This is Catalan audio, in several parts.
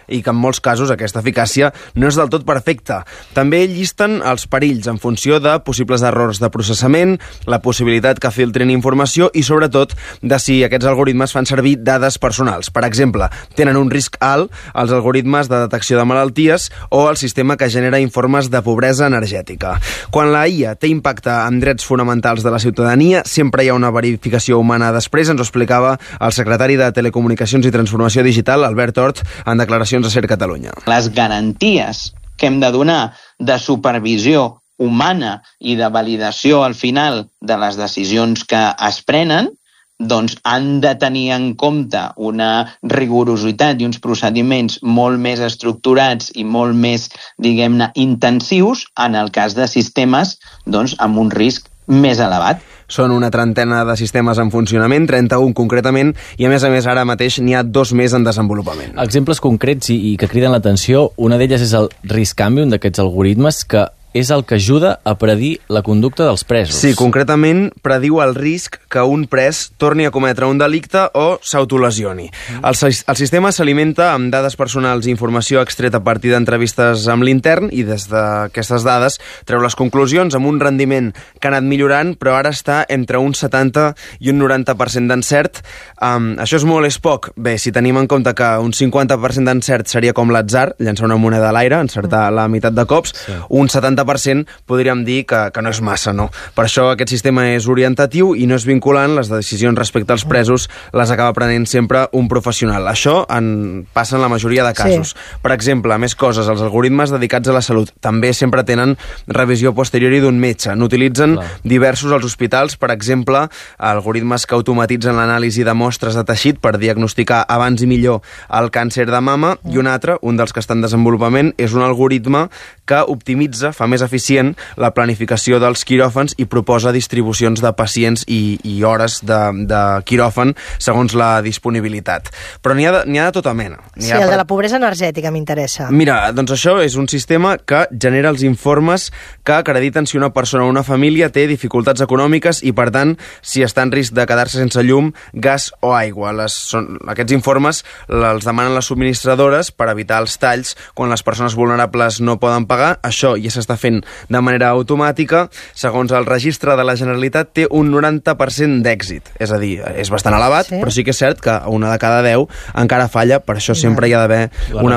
i que en molts casos aquesta eficàcia no és del tot perfecta. També llisten els perills en funció de possibles errors de processament, la possibilitat que filtrin informació i, sobretot, de si aquests algoritmes fan servir dades personals. Per exemple, tenen un risc alt els algoritmes de detecció de malalties o el sistema que genera informes de pobresa energètica. Quan la IA té impacte en drets fonamentals de la ciutadania, sempre hi ha una verificació humana després, ens ho explicava el secretari de Telecomunicacions i Transformació Digital, Albert Hort, en declaracions a SER Catalunya. Les garanties que hem de donar de supervisió humana i de validació al final de les decisions que es prenen, doncs han de tenir en compte una rigorositat i uns procediments molt més estructurats i molt més, diguem-ne, intensius en el cas de sistemes doncs, amb un risc més elevat. Són una trentena de sistemes en funcionament, 31 concretament, i a més ara mateix n'hi ha 2 més en desenvolupament. Exemples concrets i que criden l'atenció, una d'elles és el RiskCambio, un d'aquests algoritmes que és el que ajuda a predir la conducta dels presos. Sí, concretament prediu el risc que un pres torni a cometre un delicte o s'autolesioni. El sistema s'alimenta amb dades personals i informació extreta a partir d'entrevistes amb l'intern i des d'aquestes dades treu les conclusions amb un rendiment que ha anat millorant, però ara està entre un 70 i un 90% d'encert. Això és molt, és poc. Bé, si tenim en compte que un 50% d'encert seria com l'atzar, llançar una moneda a l'aire, encertar la meitat de cops, un 70% podríem dir que no és massa, no? Per això aquest sistema és orientatiu i no és vinculant, les decisions respecte als presos les acaba prenent sempre un professional. Això passa en la majoria de casos. Sí. Per exemple, més coses, els algoritmes dedicats a la salut també sempre tenen revisió posteriori d'un metge. N'utilitzen diversos als hospitals, per exemple, algoritmes que automatitzen l'anàlisi de mostres de teixit per diagnosticar abans i millor el càncer de mama, i un altre, un dels que està en desenvolupament, és un algoritme que optimitza, fa més eficient la planificació dels quiròfans i proposa distribucions de pacients i hores de quiròfan segons la disponibilitat. Però n'hi ha de tota mena. Sí, el de la pobresa energètica m'interessa. Mira, doncs això és un sistema que genera els informes que acrediten si una persona o una família té dificultats econòmiques i, per tant, si està en risc de quedar-se sense llum, gas o aigua. Aquests informes els demanen les subministradores per evitar els talls quan les persones vulnerables no poden pagar. Això ja s'està fent de manera automàtica. Segons el registre de la Generalitat, té un 90% d'èxit. És a dir, és bastant elevat, però sí que és cert que una de cada 10 encara falla, per això sempre hi ha d'haver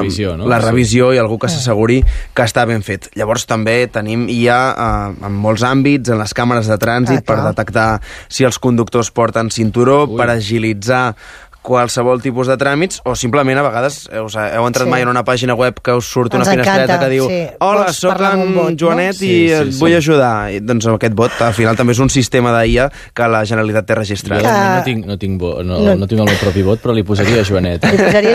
la revisió i algú que s'asseguri que està ben fet. Llavors també tenim IA en molts àmbits, en les càmeres de trànsit, per detectar si els conductors porten cinturó, per agilitzar qualsevol tipus de tràmits, o simplement a vegades heu entrat mai en una pàgina web que us surt una finestreta que diu hola, soc en Joanet i et vull ajudar. Doncs aquest bot al final també és un sistema d'IA que la Generalitat té registrat. Jo no tinc el meu propi bot, però li posaria Joanet. Li posaria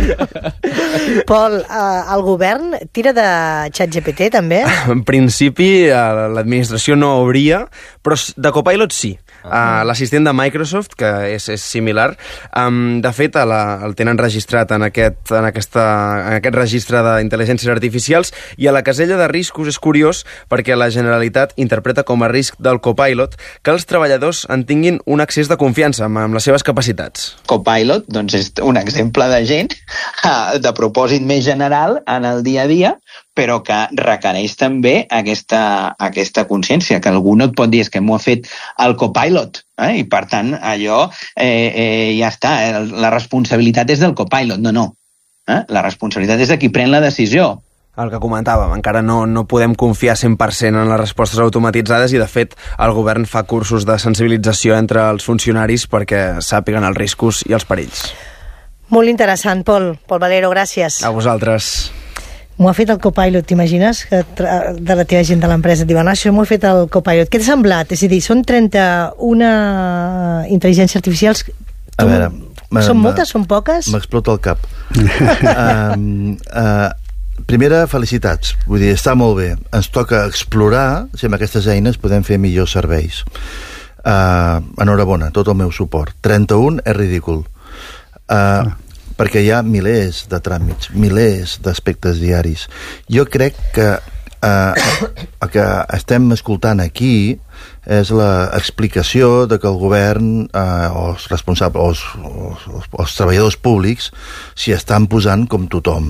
Joanet. Pol, el govern tira de ChatGPT també? En principi l'administració no hauria, però de Copilot sí. L'assistent de Microsoft, que és similar, de fet el tenen registrat en aquest registre d'intel·ligències artificials, i a la casella de riscos és curiós perquè la Generalitat interpreta com a risc del Copilot que els treballadors en tinguin un accés de confiança amb les seves capacitats. Copilot doncs, és un exemple de gent de propòsit més general en el dia a dia, però que requereix també aquesta consciència, que algú no et pot dir que m'ho ha fet el Copilot, i per tant allò ja està, la responsabilitat és del Copilot, no. La responsabilitat és de qui pren la decisió. El que comentàvem, encara no podem confiar 100% en les respostes automatitzades i, de fet, el govern fa cursos de sensibilització entre els funcionaris perquè sàpiguen els riscos i els perills. Molt interessant, Pol Valero, gràcies. A vosaltres. M'ho ha fet el Copilot, t'imagines? De la teva gent de l'empresa et diuen, això m'ho ha fet el Copilot. Què t'ha semblat? És a dir, són 31 intel·ligències artificials. A veure... Són moltes, són poques? M'explota el cap. Primera, felicitats. Vull dir, està molt bé. Ens toca explorar si amb aquestes eines podem fer millors serveis. Enhorabona, tot el meu suport. 31 és ridícul. Perquè hi ha milers de tràmits, milers d'aspectes diaris. Jo crec que el que estem escoltant aquí és l'explicació de que el govern o els responsables, els treballadors públics s'hi estan posant com tothom.